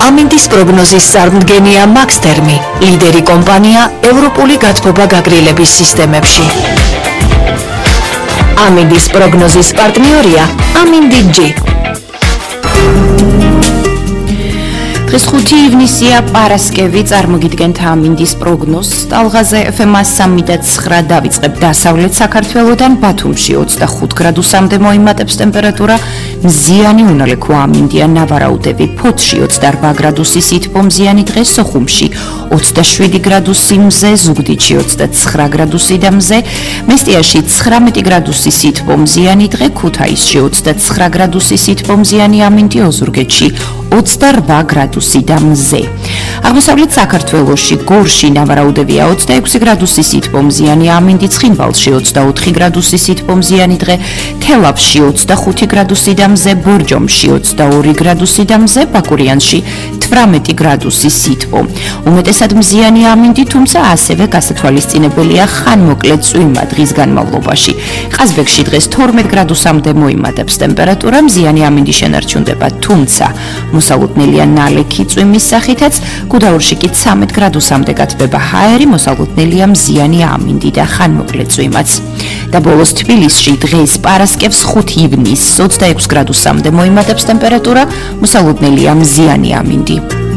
ამინდის პროგნოზის წარმდგენია მაქსთერმი, ლიდერი კომპანია ევროპული გათბობა გაგრილების სისტემებში. ამინდის პროგნოზის პარტნიორია ამინდი-G. დღეს 5 ივნისია პარასკევი, წარმოგიდგენთ ამინდის პროგნოზს. ტალღაზე FM-ას 3.9 დავიწყებ დასავლეთ საქართველოდან, ბათუმში 25 გრადუსამდე მოიმატებს ტემპერატურა, მზიანი უნალექო ამინდია, ნავარაუდები, ფოთში 28 გრადუსი სითბო მზიანი დღე, სოხუმში 27 გრადუსი მზე, ზუგდიდში 29 გრადუსი და მზე, მესტიაში 19 გრადუსი სითბო მზიანი დღე, ქუთაისში 29 გრადუსი სითბო მზიანი ამინდი, ოზურგეთში 28 გრადუსი და მზე. აღმოსავლეთ საქართველოში გორში ნავარაუდებია 26 გრადუსი სითბო მზიანი ამინდი, ცხინვალში 24 გრადუსი სითბო მზიანი დღე, თელავში 25 გრადუსი და მზე, ბორჯომში 22 გრადუსი და მზე, ბაკურიანში 18 გრადუსი სითბო. უმეტესად მზიანი ამინდი, თუმცა ასევე გასათვალისწინებელია ხანმოკლე წვიმა დღის განმავლობაში. ყაზბეგში დღეს 12 გრადუსამდე მოიმატებს ტემპერატურა, მზიანი ამინდი შენარჩუნდება, თუმცა მოსალოდნელია ნალექი წვიმის სახითაც, გუდაურში კი 13 გრადუსამდე გათბება ჰაერი, მოსალოდნელია მზიანი ამინდი და ხანმოკლე წვიმაც. და ბოლოს თბილისში დღეს პარასკევს 5 ივნისს 26 გრადუსამდე მოიმატებს ტემპერატურა, მოსალოდნელია მზიანი ამინდი.